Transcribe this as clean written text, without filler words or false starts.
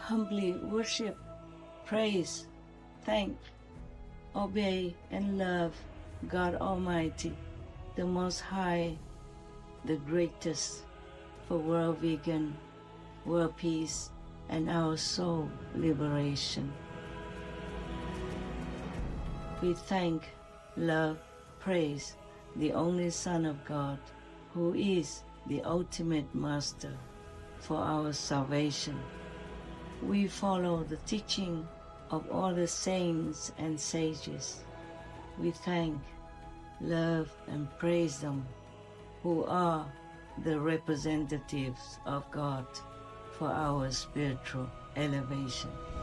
humbly worship, praise, thank, obey, and love God Almighty, the Most High, the greatest, for world vegan, world peace, and our soul liberation. We thank, love, praise the only Son of God, who is the ultimate Master for our salvation. We follow the teaching of all the saints and sages. We thank, love, and praise them, who are the representatives of God for our spiritual elevation.